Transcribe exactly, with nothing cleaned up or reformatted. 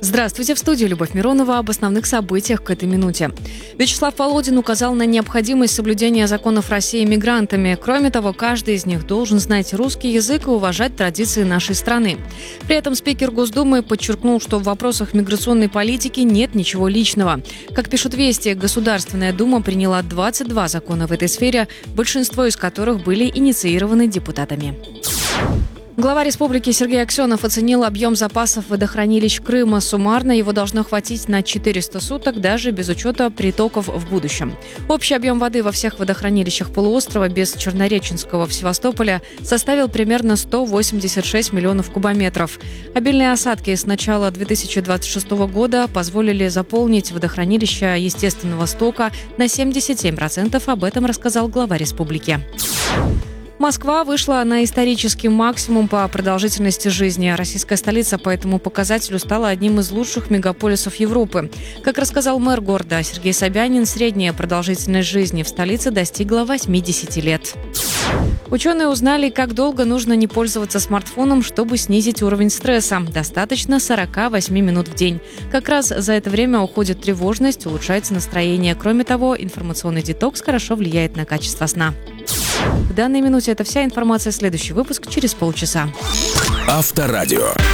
Здравствуйте, в студии Любовь Миронова об основных событиях к этой минуте. Вячеслав Володин указал на необходимость соблюдения законов России мигрантами. Кроме того, каждый из них должен знать русский язык и уважать традиции нашей страны. При этом спикер Госдумы подчеркнул, что в вопросах миграционной политики нет ничего личного. Как пишут «Вести», Государственная Дума приняла двадцать два закона в этой сфере, большинство из которых были инициированы депутатами. Глава республики Сергей Аксенов оценил объем запасов водохранилищ Крыма. Суммарно его должно хватить на четыреста суток, даже без учета притоков в будущем. Общий объем воды во всех водохранилищах полуострова без Чернореченского в Севастополе составил примерно сто восемьдесят шесть миллионов кубометров. Обильные осадки с начала две тысячи двадцать шестого года позволили заполнить водохранилища естественного стока на семьдесят семь процентов. Об этом рассказал глава республики. Москва вышла на исторический максимум по продолжительности жизни. Российская столица по этому показателю стала одним из лучших мегаполисов Европы. Как рассказал мэр города Сергей Собянин, средняя продолжительность жизни в столице достигла восемьдесят лет. Ученые узнали, как долго нужно не пользоваться смартфоном, чтобы снизить уровень стресса. Достаточно сорок восемь минут в день. Как раз за это время уходит тревожность, улучшается настроение. Кроме того, информационный детокс хорошо влияет на качество сна. В данной минуте это вся информация. Следующий выпуск через полчаса. Авторадио.